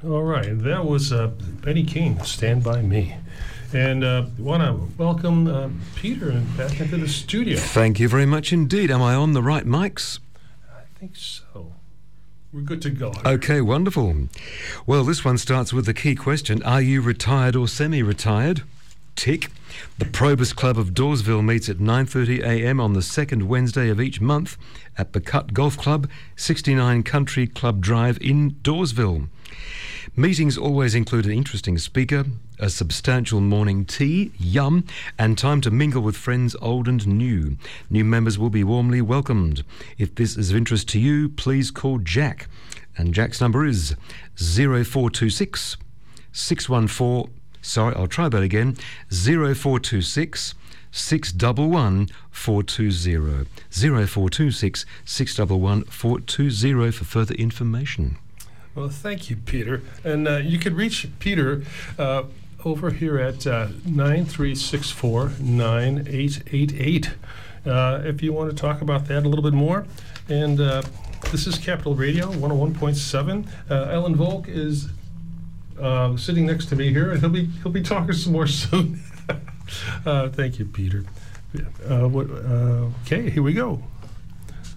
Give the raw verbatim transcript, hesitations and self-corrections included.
All right, that was uh, Benny King, Stand By Me. And uh, want to welcome uh, Peter back into the studio. Thank you very much indeed. Am I on the right mics? I think so. We're good to go. Okay, wonderful. Well, this one starts with the key question. Are you retired or semi-retired? Tick. The Probus Club of Dawesville meets at nine thirty a m on the second Wednesday of each month at the Cut Golf Club, sixty-nine Country Club Drive in Dawesville. Meetings always include an interesting speaker, a substantial morning tea, yum, and time to mingle with friends old and new. New members will be warmly welcomed. If this is of interest to you, please call Jack. And Jack's number is zero four two six, six one four, sorry, I'll try that again, zero four two six, six one one, four two zero. zero four two six, six one one, four two zero for further information. Well, thank you, Peter. And uh, you can reach Peter uh, over here at uh, nine three six four, nine eight eight eight uh, if you want to talk about that a little bit more. And uh, this is Capital Radio, one oh one point seven. Uh, Alan Volk is uh, sitting next to me here, and he'll be he'll be talking some more soon. uh, thank you, Peter. Uh, what, uh, okay, here we go.